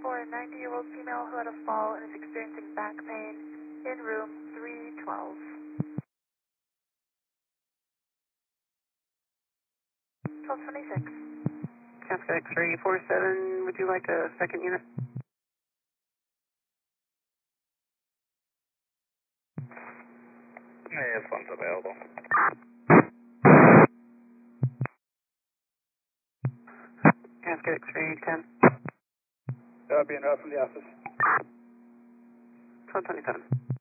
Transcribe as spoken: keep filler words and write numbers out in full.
for a ninety-year-old female who had a fall and is experiencing back pain in room three twelve. twelve twenty-six. Cascade X-ray four seven, would you like a second unit? Yeah, funds available. Cascade X-ray ten. That would be enough from the office. twelve twenty-seven.